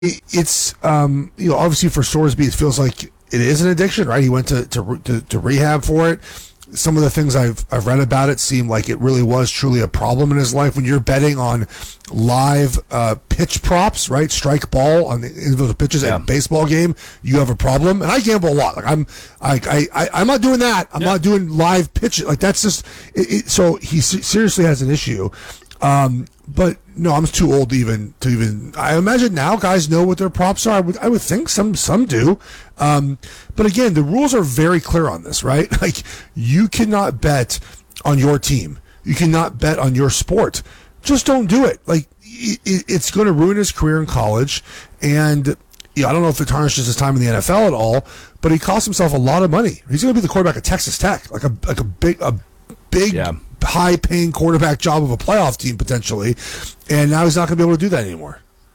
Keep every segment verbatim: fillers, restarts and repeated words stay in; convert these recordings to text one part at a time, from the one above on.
it's um, you know, obviously for Sorsby, it feels like it is an addiction, right? He went to to, to, to rehab for it. Some of the things I've I've read about it seem like it really was truly a problem in his life. When you're betting on live uh, pitch props, right, strike ball on the individual pitches yeah. at a baseball game, you have a problem. And I gamble a lot. Like I'm, I, I, I I'm not doing that. I'm yeah. not doing live pitch. Like that's just. It, it, so he seriously has an issue. Um, but no, I'm too old to even to even. I imagine now guys know what their props are. I would I would think some some do. Um, but again, the rules are very clear on this, right? Like you cannot bet on your team. You cannot bet on your sport. Just don't do it. Like it, it's going to ruin his career in college. And you know, I don't know if it tarnishes his time in the N F L at all. But he cost himself a lot of money. He's going to be the quarterback at Texas Tech, like a like a big a big. Yeah. high-paying quarterback job of a playoff team potentially, and now he's not going to be able to do that anymore.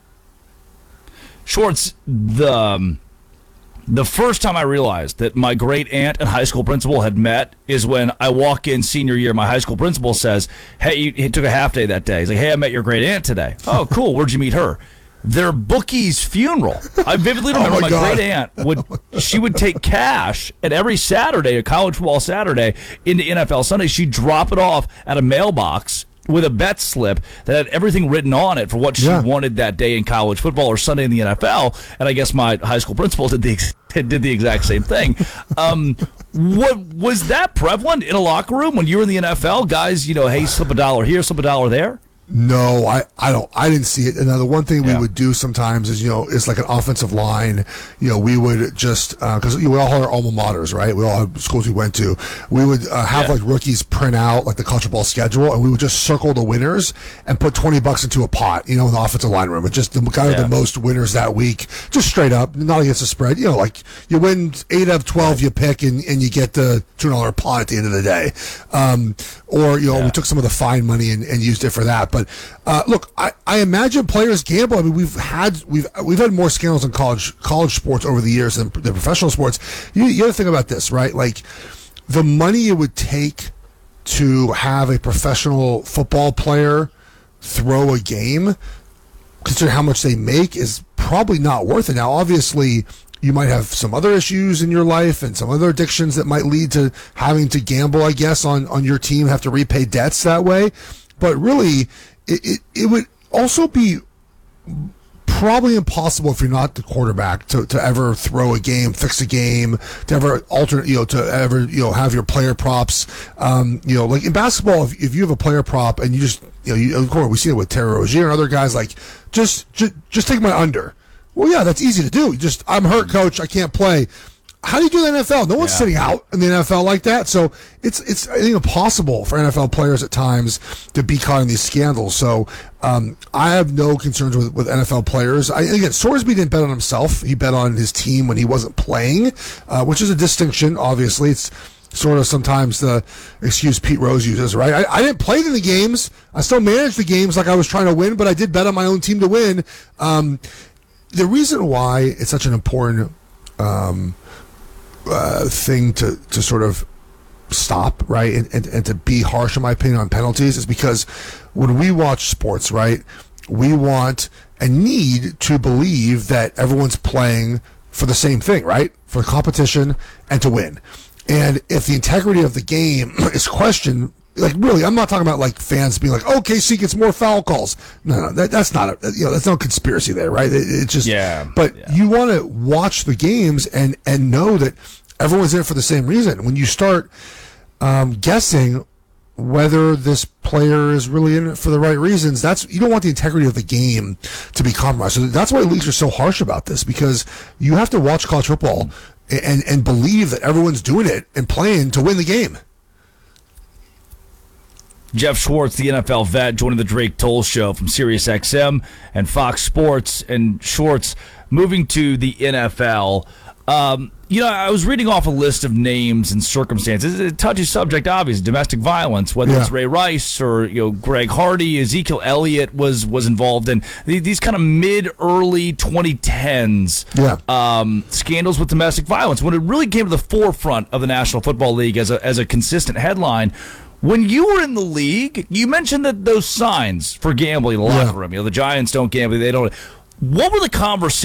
Schwartz, the um, the first time I realized that my great aunt and high school principal had met is when I walk in senior year. My high school principal says, "Hey, he took a half day that day." He's like, "Hey, I met your great aunt today." "Oh, cool. Where'd you meet her?" Their bookie's funeral. I vividly remember oh my, my great aunt would she would take cash, and every Saturday, a college football Saturday, into N F L Sunday, she'd drop it off at a mailbox with a bet slip that had everything written on it for what she yeah. wanted that day in college football or Sunday in the N F L. And I guess my high school principal did the did the exact same thing. Um, what was that prevalent in a locker room when you were in the N F L? Guys, you know, hey, slip a dollar here, slip a dollar there. No, I, I don't. I didn't see it. And now the one thing we yeah. would do sometimes is, you know, it's like an offensive line. You know, we would just because uh, we all had our alma maters, right? We all had schools we went to. We would uh, have yeah. like rookies print out like the college football schedule, and we would just circle the winners and put twenty bucks into a pot. You know, in the offensive line room, and just the guy with yeah. the most winners that week, just straight up, not against the spread. You know, like you win eight of twelve, you pick, and, and you get the two dollar pot at the end of the day. Um, or you know, yeah. we took some of the fine money and, and used it for that. But uh, look, I, I imagine players gamble. I mean, we've had we've we've had more scandals in college college sports over the years than, than professional sports. You, you got to think about this, right? Like the money it would take to have a professional football player throw a game, consider how much they make, is probably not worth it. Now, obviously, you might have some other issues in your life and some other addictions that might lead to having to gamble, I guess, on, on your team, have to repay debts that way. But really, it, it, it would also be probably impossible if you're not the quarterback to, to ever throw a game, fix a game, to ever alternate, you know, to ever, you know, have your player props. Um, you know, like in basketball, if, if you have a player prop and you just, you know, you, of course, we see it with Terry Rozier and other guys, like, just, just, just take my under. Well, yeah, that's easy to do. You just, I'm hurt, coach, I can't play. How do you do the N F L? No one's yeah. sitting out in the N F L like that. So it's, it's I think, impossible for N F L players at times to be caught in these scandals. So um, I have no concerns with, with N F L players. I, again, Sorsby didn't bet on himself. He bet on his team when he wasn't playing, uh, which is a distinction, obviously. It's sort of sometimes the excuse Pete Rose uses, right? I, I didn't play in the games. I still managed the games like I was trying to win, but I did bet on my own team to win. Um, the reason why it's such an important um, uh, thing to, to sort of stop, right, and, and, and to be harsh, in my opinion, on penalties is because when we watch sports, right, we want and need to believe that everyone's playing for the same thing, right, for competition and to win. And if the integrity of the game is questioned, like really, I'm not talking about like fans being like, "Oh, K C gets more foul calls." No, no, that, that's not a, you know, that's no conspiracy there, right? It, it's just, yeah. But yeah. you want to watch the games and and know that everyone's in it for the same reason. When you start um, guessing whether this player is really in it for the right reasons, that's you don't want the integrity of the game to be compromised. So that's why leagues are so harsh about this, because you have to watch college football and and believe that everyone's doing it and playing to win the game. Jeff Schwartz, the N F L vet, joining the Drake Toll Show from SiriusXM and Fox Sports. And Schwartz, moving to the N F L, um, you know, I was reading off a list of names and circumstances. It's a touchy subject, obviously, domestic violence, whether yeah. it's Ray Rice or, you know, Greg Hardy, Ezekiel Elliott was was involved in these kind of mid-early twenty tens yeah. um, scandals with domestic violence. When it really came to the forefront of the National Football League as a as a consistent headline, when you were in the league, you mentioned that those signs for gambling in the locker yeah. room, you know, the Giants don't gamble, they don't. what were the conversations